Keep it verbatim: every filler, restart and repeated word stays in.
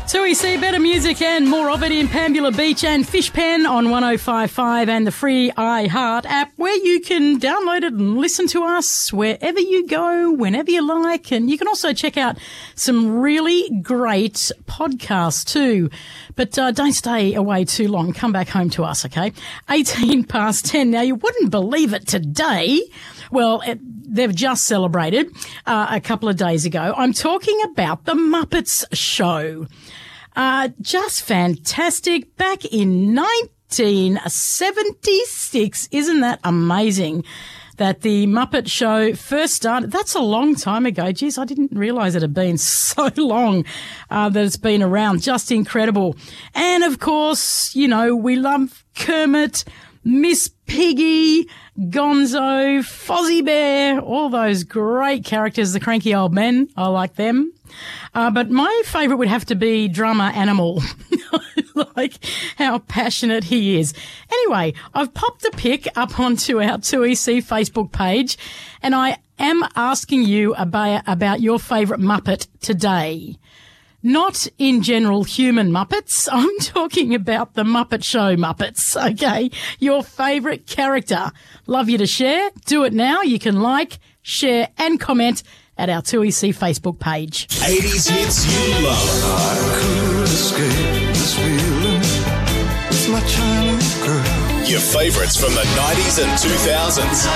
two E C, better music and more of it in Pambula Beach and Fishpen on one oh five point five and the free iHeart app, where you can download it and listen to us wherever you go, whenever you like. And you can also check out some really great podcasts too. But uh, don't stay away too long. Come back home to us, okay? eighteen past ten. Now, you wouldn't believe it today. Well, it, they've just celebrated uh, a couple of days ago. I'm talking about the Muppets show. Uh, just fantastic. Back in nineteen seventy-six. Isn't that amazing that the Muppet show first started? That's a long time ago. Geez, I didn't realise it had been so long uh, that it's been around. Just incredible. And, of course, you know, we love Kermit, Miss Piggy, Gonzo, Fozzie Bear, all those great characters, the cranky old men. I like them. Uh, but my favourite would have to be Drummer Animal. Like how passionate he is. Anyway, I've popped a pic up onto our two E C Facebook page, and I am asking you about, about your favourite Muppet today. Not in general human Muppets. I'm talking about the Muppet Show Muppets, okay? Your favourite character. Love you to share. Do it now. You can like, share and comment at our two E C Facebook page. eighties hits you love. I could escape this feeling with my childhood girl. Your favourites from the nineties and two thousands.